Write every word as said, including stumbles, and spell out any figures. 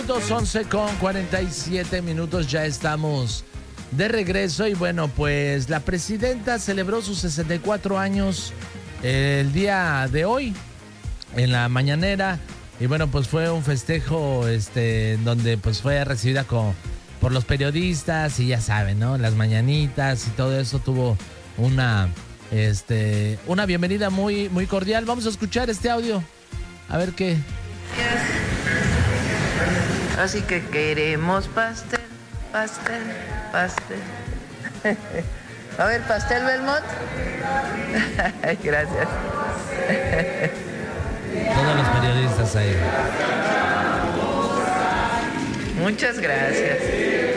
minutos, once con cuarenta y siete minutos, ya estamos de regreso. Y bueno, pues la presidenta celebró sus sesenta y cuatro años el día de hoy, en la mañanera. Y bueno, pues fue un festejo este, donde pues fue recibida con, por los periodistas y ya saben, ¿no? Las mañanitas y todo eso, tuvo una, este, una bienvenida muy, muy cordial. Vamos a escuchar este audio, a ver qué. Así que queremos pastel, pastel, pastel. A ver, pastel Belmont. Gracias. Todos los periodistas ahí. Muchas gracias.